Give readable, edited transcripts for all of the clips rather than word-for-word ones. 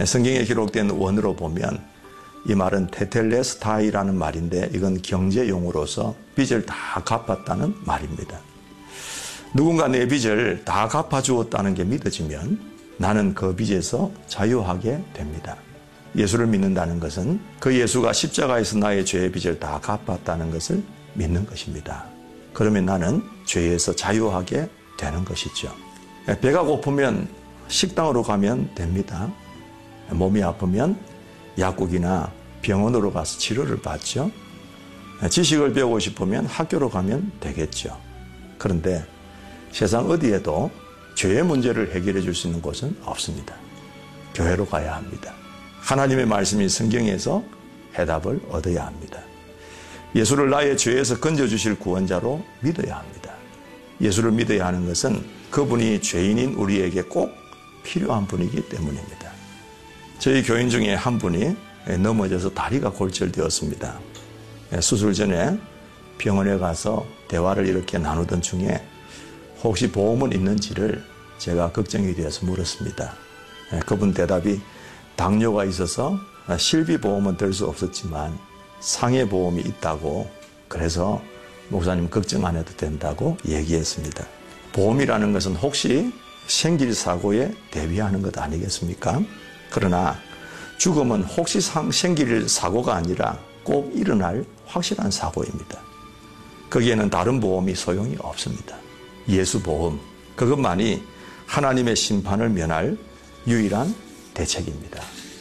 성경에 기록된 원어로 보면 이 말은 테텔레스타이라는 말인데 이건 경제용어로서 빚을 다 갚았다는 말입니다. 누군가 내 빚을 다 갚아주었다는 게 믿어지면 나는 그 빚에서 자유하게 됩니다. 예수를 믿는다는 것은 그 예수가 십자가에서 나의 죄의 빚을 다 갚았다는 것을 믿는 것입니다. 그러면 나는 죄에서 자유하게 되는 것이죠. 배가 고프면 식당으로 가면 됩니다. 몸이 아프면 약국이나 병원으로 가서 치료를 받죠. 지식을 배우고 싶으면 학교로 가면 되겠죠. 그런데 세상 어디에도 죄의 문제를 해결해 줄 수 있는 곳은 없습니다. 교회로 가야 합니다. 하나님의 말씀이 성경에서 해답을 얻어야 합니다. 예수를 나의 죄에서 건져주실 구원자로 믿어야 합니다. 예수를 믿어야 하는 것은 그분이 죄인인 우리에게 꼭 필요한 분이기 때문입니다. 저희 교인 중에 한 분이 넘어져서 다리가 골절되었습니다. 수술 전에 병원에 가서 대화를 이렇게 나누던 중에 혹시 보험은 있는지를 제가 걱정이 되어서 물었습니다. 그분 대답이 당뇨가 있어서 실비보험은 들 수 없었지만 상해보험이 있다고, 그래서 목사님 걱정 안 해도 된다고 얘기했습니다. 보험이라는 것은 혹시 생길 사고에 대비하는 것 아니겠습니까? 그러나 죽음은 혹시 생길 사고가 아니라 꼭 일어날 확실한 사고입니다. 거기에는 다른 보험이 소용이 없습니다. 예수 보험, 그것만이 하나님의 심판을 면할 유일한 대책입니다.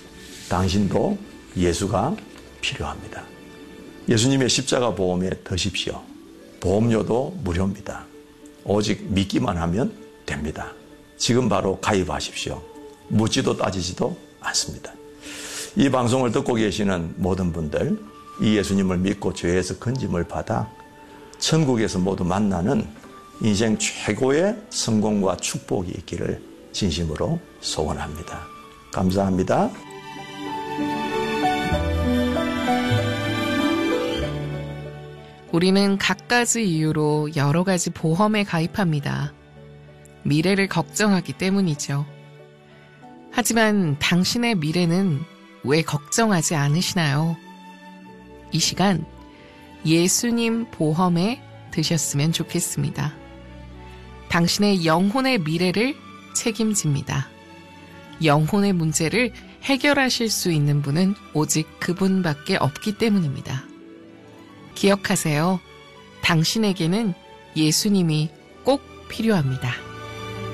당신도 예수가 필요합니다. 예수님의 십자가 보험에 드십시오. 보험료도 무료입니다. 오직 믿기만 하면 됩니다. 지금 바로 가입하십시오. 묻지도 따지지도 않습니다. 이 방송을 듣고 계시는 모든 분들, 이 예수님을 믿고 죄에서 건짐을 받아 천국에서 모두 만나는 인생 최고의 성공과 축복이 있기를 진심으로 소원합니다. 감사합니다. 우리는 갖가지 이유로 여러 가지 보험에 가입합니다. 미래를 걱정하기 때문이죠. 하지만 당신의 미래는 왜 걱정하지 않으시나요? 이 시간 예수님 보험에 드셨으면 좋겠습니다. 당신의 영혼의 미래를 책임집니다. 영혼의 문제를 해결하실 수 있는 분은 오직 그분밖에 없기 때문입니다. 기억하세요. 당신에게는 예수님이 꼭 필요합니다.